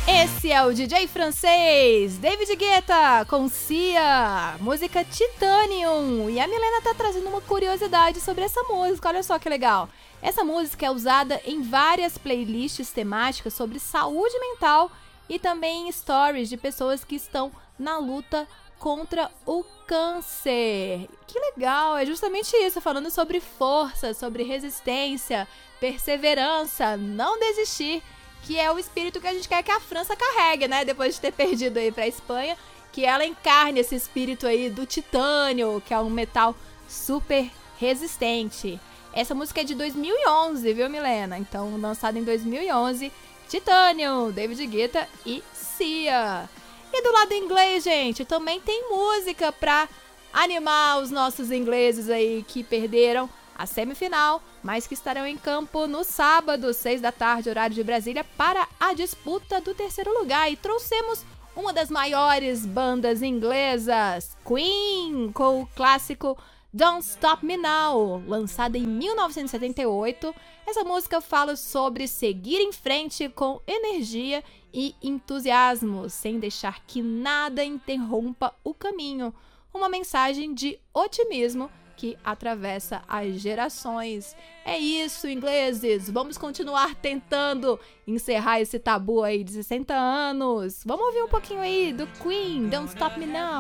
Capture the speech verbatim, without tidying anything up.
Esse é o D J francês David Guetta com Sia, música Titanium. E a Milena tá trazendo uma curiosidade sobre essa música, olha só que legal. Essa música é usada em várias playlists temáticas sobre saúde mental e também em stories de pessoas que estão na luta contra o câncer. Que legal, é justamente isso, falando sobre força, sobre resistência, perseverança, não desistir, que é o espírito que a gente quer que a França carregue, né? Depois de ter perdido aí pra Espanha, que ela encarne esse espírito aí do titânio, que é um metal super resistente. Essa música é de dois mil e onze, viu, Milena? Então, lançada em dois mil e onze, Titanium, David Guetta e Sia. E do lado inglês, gente, também tem música pra animar os nossos ingleses aí que perderam a semifinal, mas que estarão em campo no sábado, seis da tarde, horário de Brasília, para a disputa do terceiro lugar. E trouxemos uma das maiores bandas inglesas, Queen, com o clássico Don't Stop Me Now, lançada em mil novecentos e setenta e oito. Essa música fala sobre seguir em frente com energia e entusiasmo, sem deixar que nada interrompa o caminho. Uma mensagem de otimismo que atravessa as gerações. É isso, ingleses! Vamos continuar tentando encerrar esse tabu aí de sessenta anos. Vamos ouvir um pouquinho aí do Queen, Don't Stop Me Now.